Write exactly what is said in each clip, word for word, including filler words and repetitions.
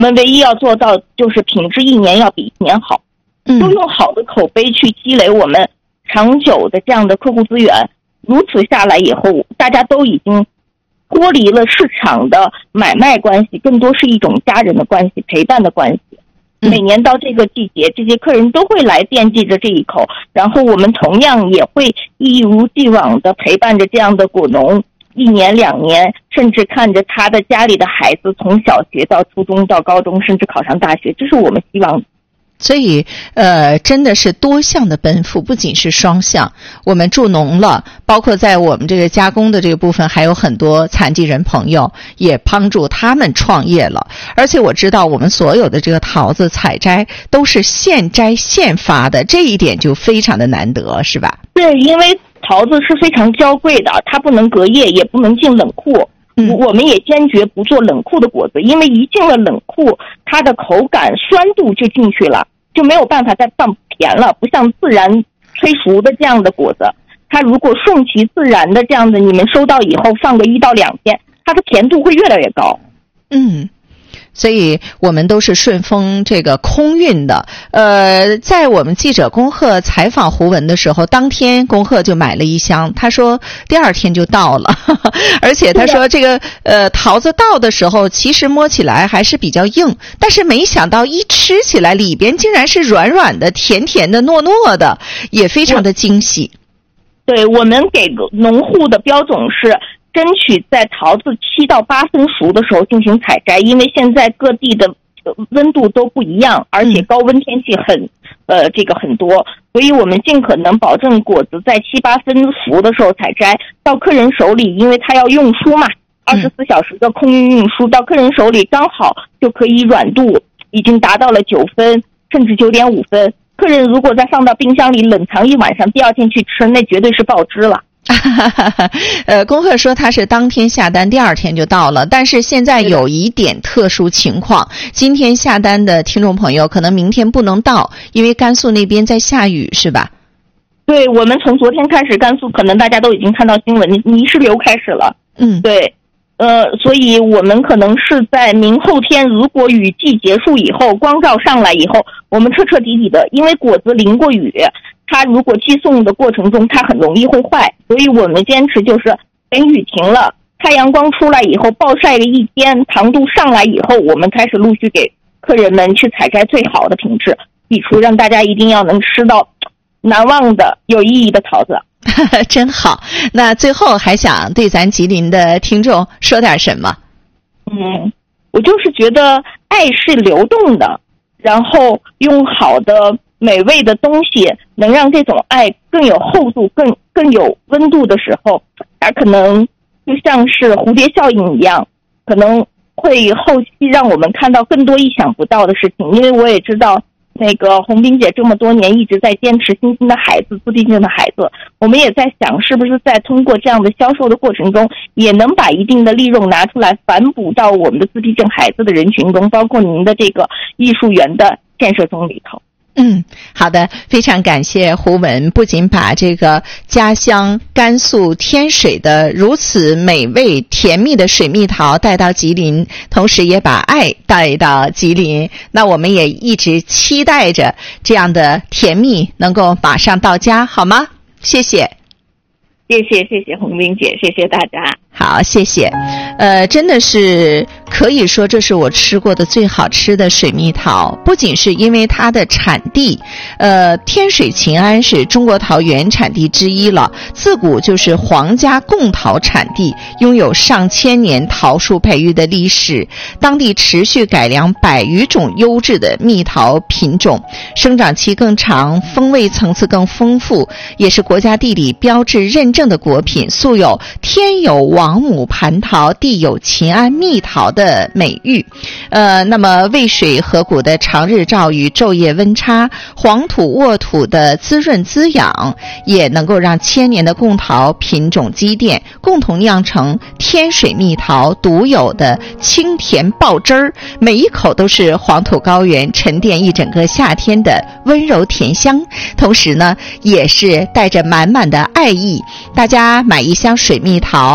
们唯一要做到就是品质一年要比一年好， 嗯， 就用好的口碑去积累我们长久的这样的客户资源。如此下来以后，大家都已经脱离了市场的买卖关系，更多是一种家人的关系，陪伴的关系。每年到这个季节，这些客人都会来惦记着这一口，然后我们同样也会一如既往的陪伴着这样的果农一年两年，甚至看着他的家里的孩子从小学到初中到高中，甚至考上大学，这是我们希望的。 所以呃真的是多项的奔赴，不仅是双向，我们助农了，包括在我们这个加工的这个部分还有很多残疾人朋友也帮助他们创业了。而且我知道我们所有的这个桃子采摘都是现摘现发的，这一点就非常的难得，是吧？ 对，因为桃子是非常娇贵的，它不能隔夜，也不能进冷库。嗯，我们也坚决不做冷库的果子，因为一进了冷库，它的口感酸度就进去了，就没有办法再放甜了。不像自然催熟的这样的果子，它如果顺其自然的这样的，你们收到以后放个一到两天，它的甜度会越来越高。 嗯。所以我们都是顺丰这个空运的。呃，在我们记者恭贺采访胡文的时候，当天恭贺就买了一箱，他说第二天就到了，呵呵，而且他说这个呃桃子到的时候，其实摸起来还是比较硬，但是没想到一吃起来里边竟然是软软的、甜甜的、糯糯的，也非常的惊喜。 对，我们给农户的标准是争取在桃子七到八分熟的时候进行采摘，因为现在各地的温度都不一样，而且高温天气很呃这个很多，所以我们尽可能保证果子在七八分熟的时候采摘到客人手里，因为他要运输嘛，二十四小时的空运运输到客人手里刚好就可以软度已经达到了九分甚至九点五分。客人如果再放到冰箱里冷藏一晚上，第二天去吃，那绝对是爆汁了。 呃，恭贺说他是当天下单，第二天就到了。但是现在有一点特殊情况，今天下单的听众朋友可能明天不能到，因为甘肃那边在下雨，是吧？ 对，我们从昨天开始，甘肃可能大家都已经看到新闻，泥石流开始了。 嗯， 对，呃，所以我们可能是在明后天，如果雨季结束以后，光照上来以后，我们彻彻底底的，因为果子淋过雨，它如果寄送的过程中它很容易会坏，所以我们坚持就是等雨停了，太阳光出来以后，暴晒了一天，糖度上来以后，我们开始陆续给客人们去采摘最好的品质，比出让大家一定要能吃到难忘的有意义的桃子。 真好。那最后还想对咱吉林的听众说点什么？ 嗯，我就是觉得爱是流动的，然后用好的美味的东西能让这种爱更有厚度，更更有温度的时候，它可能就像是蝴蝶效应一样，可能会后期让我们看到更多意想不到的事情。因为我也知道那个红冰姐这么多年一直在坚持新兴的孩子、自闭症的孩子，我们也在想是不是在通过这样的销售的过程中，也能把一定的利润拿出来反哺到我们的自闭症孩子的人群中，包括您的这个艺术园的建设中里头。 嗯，好的，非常感谢胡文，不仅把这个家乡甘肃天水的如此美味甜蜜的水蜜桃带到吉林，同时也把爱带到吉林。那我们也一直期待着这样的甜蜜能够马上到家，好吗？谢谢。 谢谢谢谢红冰姐，谢谢大家。 好，谢谢。呃，真的是可以说这是我吃过的最好吃的水蜜桃，不仅是因为它的产地，呃，天水秦安是中国桃原产地之一了，自古就是皇家贡桃产地，拥有上千年桃树培育的历史，当地持续改良百余种优质的蜜桃品种，生长期更长，风味层次更丰富，也是国家地理标志认证的果品，素有天有王母蟠桃，地有秦安蜜桃的美誉。呃，那么渭水河谷的长日照与昼夜温差，黄土沃土的滋润滋养，也能够让千年的贡桃品种积淀，共同酿成天水蜜桃独有的清甜爆汁儿，每一口都是黄土高原沉淀一整个夏天的温柔甜香，同时呢，也是带着满满的爱意。大家买一箱水蜜桃，不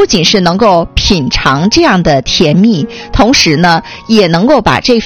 仅是能够品尝这样的甜蜜，同时呢，也能够把这